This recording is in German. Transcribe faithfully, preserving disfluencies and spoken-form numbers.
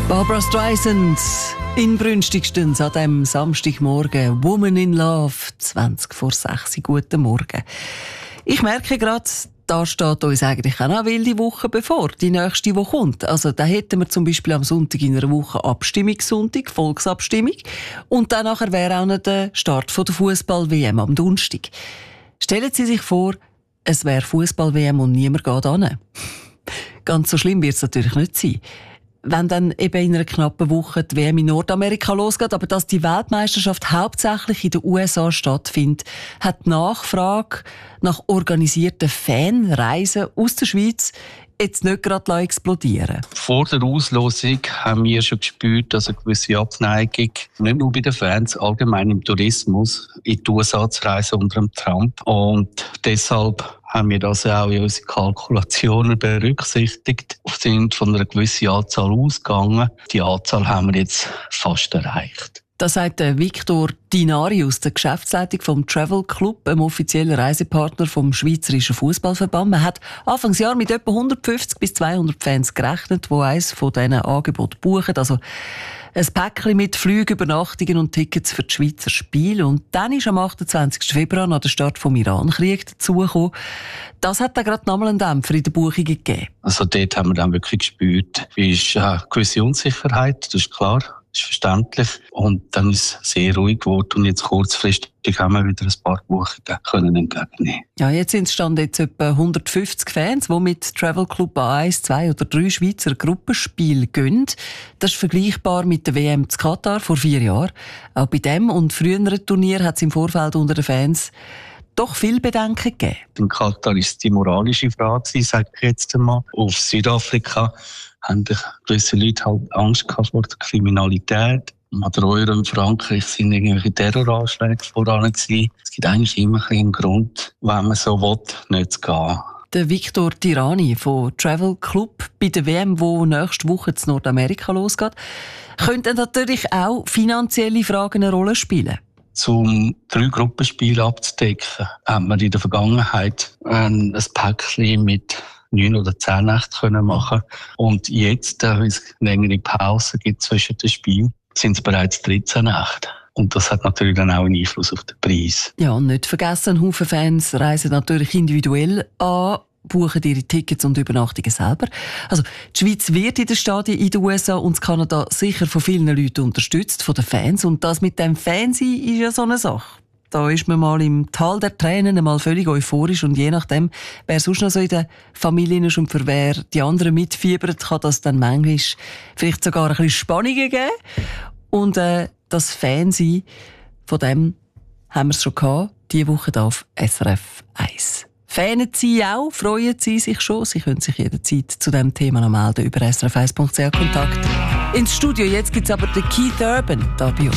Barbra Streisand, inbrünstigstens an diesem Samstagmorgen. Woman in Love, zwanzig vor sechs. Guten Morgen. Ich merke gerade, da steht uns eigentlich auch eine wilde Woche bevor, die nächste, die kommt. Also da hätten wir zum Beispiel am Sonntag in einer Woche Abstimmungssonntag, Volksabstimmung. Und dann nachher wäre auch noch der Start der Fußball-W M am Donnerstag. Stellen Sie sich vor, es wäre Fußball-W M und niemand geht hin. Ganz so schlimm wird es natürlich nicht sein. Wenn dann eben in einer knappen Woche die W M in Nordamerika losgeht, aber dass die Weltmeisterschaft hauptsächlich in den U S A stattfindet, hat die Nachfrage nach organisierten Fanreisen aus der Schweiz jetzt nicht gerade explodieren. Vor der Auslosung haben wir schon gespürt, dass eine gewisse Abneigung, nicht nur bei den Fans, allgemein im Tourismus, in die U S A zu reisen unter dem Trump. Und deshalb haben wir das auch in unseren Kalkulationen berücksichtigt, sind von einer gewissen Anzahl ausgegangen. Die Anzahl haben wir jetzt fast erreicht. Das sagt Victor Dinari aus der Geschäftsleitung vom Travel Club, einem offiziellen Reisepartner vom Schweizerischen Fußballverband. Man hat Anfangsjahr mit etwa hundertfünfzig bis zweihundert Fans gerechnet, die eines von diesen Angeboten buchen. Also ein Päckchen mit Flügen, Übernachtungen und Tickets für die Schweizer Spiele. Und dann ist am achtundzwanzigsten Februar nach der Start vom Iran-Krieg dazugekommen. Das hat dann gerade nochmal einen Dämpfer in den Buchungen gegeben. Also dort haben wir dann wirklich gespürt, wie ist eine gewisse Unsicherheit, das ist klar. Das ist verständlich. Und dann ist es sehr ruhig geworden. Und jetzt kurzfristig haben wir wieder ein paar Buchungen können entgegennehmen. Ja, jetzt sind es stand jetzt etwa hundertfünfzig Fans, die mit Travel Club an eins, zwei oder drei Schweizer Gruppenspiele gehen. Das ist vergleichbar mit der W M zu Katar vor vier Jahren. Auch bei dem und früheren Turnier hat es im Vorfeld unter den Fans doch viel Bedenken gegeben. In Katar ist es die moralische Frage, sage ich jetzt einmal. Auf Südafrika haben gewisse Leute halt Angst gehabt vor der Kriminalität. An der Euro in Frankreich sind irgendwelche Terroranschläge voran gewesen. Es gibt eigentlich immer einen Grund, wenn man so will, nicht zu gehen. Der Victor Tirani von Travel Club bei der W M, die nächste Woche in Nordamerika losgeht, könnten natürlich auch finanzielle Fragen eine Rolle spielen. Um drei Gruppenspiele abzudecken, haben wir in der Vergangenheit ein Päckchen mit neun oder zehn Nächte können machen. Und jetzt, da es eine längere Pause gibt zwischen den Spielen, sind es bereits dreizehn Nächte. Und das hat natürlich dann auch einen Einfluss auf den Preis. Ja, und nicht vergessen, ein Haufen Fans reisen natürlich individuell an, buchen ihre Tickets und Übernachtungen selber. Also, die Schweiz wird in den Stadien in den U S A und Kanada sicher von vielen Leuten unterstützt, von den Fans. Und das mit dem Fansein ist ja so eine Sache. Da ist man mal im Tal der Tränen einmal völlig euphorisch und je nachdem, wer sonst noch so in der Familie ist und für wer die anderen mitfiebert, kann das dann manchmal vielleicht sogar ein bisschen Spannungen geben. Und äh, das Fansein, von dem haben wir es schon gehabt, diese Woche hier auf S R F eins. Fanen Sie auch, freuen Sie sich schon. Sie können sich jederzeit zu diesem Thema noch melden über s r f eins punkt c h Kontakt ins Studio. Jetzt gibt es aber den Keith Urban da bei uns.